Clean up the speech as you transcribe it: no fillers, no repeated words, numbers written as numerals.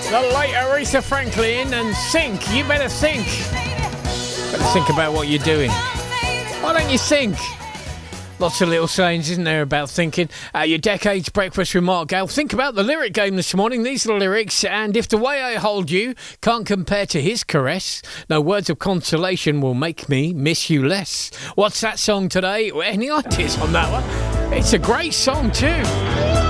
The late Aretha Franklin and Think. You better think. Better think about what you're doing. Why don't you think? Lots of little sayings, isn't there, about thinking? Your Decades Breakfast with Mark Gale. Think about the lyric game this morning. These are the lyrics. And if the way I hold you can't compare to his caress, no words of consolation will make me miss you less. What's that song today? Any ideas on that one? It's a great song too.